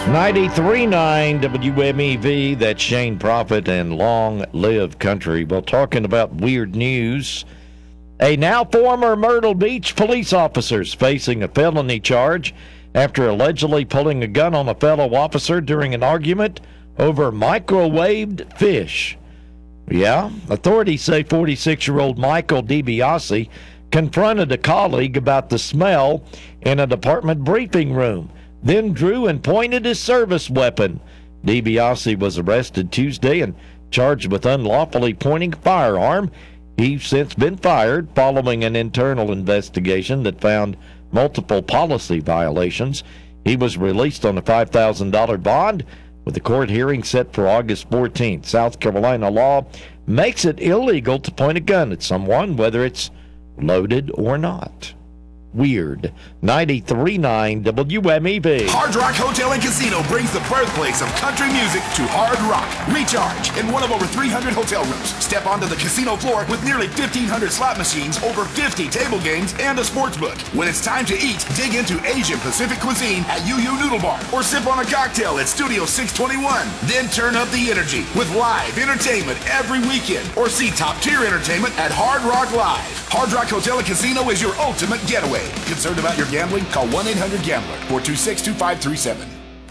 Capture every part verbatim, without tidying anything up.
ninety-three point nine W M E V, that's Shane Prophet, and Long Live Country. Well, talking about weird news, a now former Myrtle Beach police officer is facing a felony charge after allegedly pulling a gun on a fellow officer during an argument over microwaved fish. Yeah, authorities say forty-six-year-old Michael DiBiase confronted a colleague about the smell in a department briefing room, then drew and pointed his service weapon. DiBiase was arrested Tuesday and charged with unlawfully pointing a firearm. He's since been fired following an internal investigation that found multiple policy violations. He was released on a five thousand dollars bond with the court hearing set for August fourteenth. South Carolina law makes it illegal to point a gun at someone, whether it's loaded or not. Weird. ninety-three point nine W M E V. Hard Rock Hotel and Casino brings the birthplace of country music to Hard Rock. Recharge in one of over three hundred hotel rooms. Step onto the casino floor with nearly fifteen hundred slot machines, over fifty table games, and a sports book. When it's time to eat, dig into Asian Pacific cuisine at Yu Yu Noodle Bar, or sip on a cocktail at Studio six twenty-one. Then turn up the energy with live entertainment every weekend, or see top-tier entertainment at Hard Rock Live. Hard Rock Hotel and Casino is your ultimate getaway. Concerned about your gambling? Call one eight hundred gambler, four two six, two five three seven.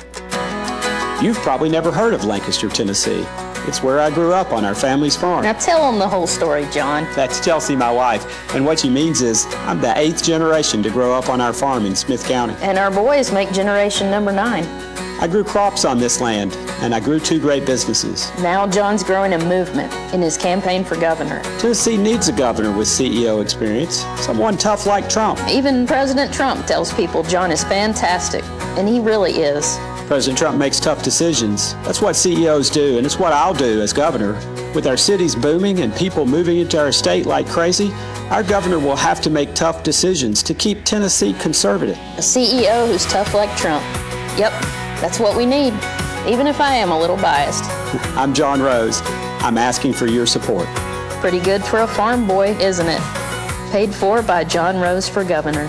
You've probably never heard of Lancaster, Tennessee. It's where I grew up on our family's farm. Now tell them the whole story, John. That's Chelsea, my wife. And what she means is I'm the eighth generation to grow up on our farm in Smith County. And our boys make generation number nine. I grew crops on this land, and I grew two great businesses. Now John's growing a movement in his campaign for governor. Tennessee needs a governor with C E O experience, someone tough like Trump. Even President Trump tells people John is fantastic, and he really is. President Trump makes tough decisions. That's what C E Os do, and it's what I'll do as governor. With our cities booming and people moving into our state like crazy, our governor will have to make tough decisions to keep Tennessee conservative. A C E O who's tough like Trump. Yep, that's what we need, even if I am a little biased. I'm John Rose. I'm asking for your support. Pretty good for a farm boy, isn't it? Paid for by John Rose for governor.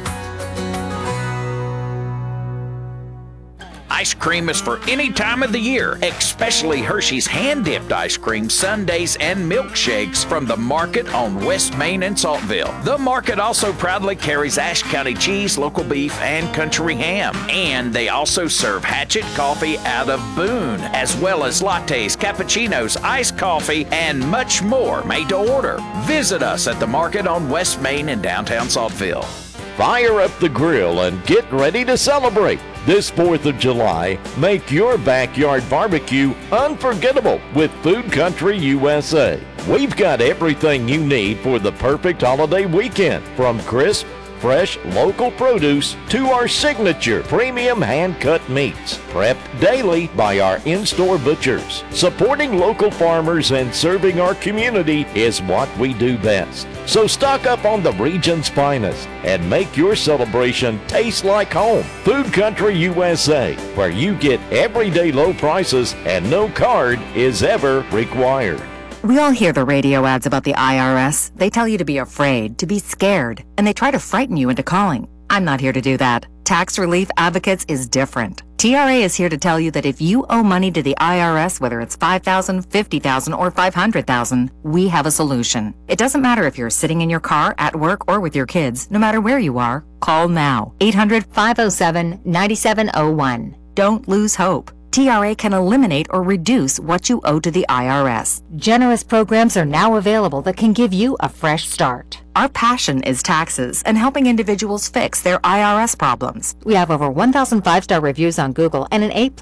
Ice cream is for any time of the year, especially Hershey's hand-dipped ice cream, sundaes, and milkshakes from the Market on West Main in Saltville. The Market also proudly carries Ashe County cheese, local beef, and country ham. And they also serve Hatchet Coffee out of Boone, as well as lattes, cappuccinos, iced coffee, and much more made to order. Visit us at the Market on West Main in downtown Saltville. Fire up the grill and get ready to celebrate. This fourth of July, make your backyard barbecue unforgettable with Food Country U S A. We've got everything you need for the perfect holiday weekend, from crisp, fresh local produce to our signature premium hand-cut meats, prepped daily by our in-store butchers. Supporting local farmers and serving our community is what we do best. So stock up on the region's finest and make your celebration taste like home. Food Country U S A, where you get everyday low prices and no card is ever required. We all hear the radio ads about the I R S. They tell you to be afraid, to be scared, and they try to frighten you into calling. I'm not here to do that. Tax Relief Advocates is different. T R A is here to tell you that if you owe money to the I R S, whether it's five thousand dollars, fifty thousand dollars, or five hundred thousand dollars, we have a solution. It doesn't matter if you're sitting in your car, at work, or with your kids. No matter where you are, call now. eight hundred, five oh seven, nine seven oh one. Don't lose hope. T R A can eliminate or reduce what you owe to the I R S. Generous programs are now available that can give you a fresh start. Our passion is taxes and helping individuals fix their I R S problems. We have over one thousand five-star reviews on Google and an A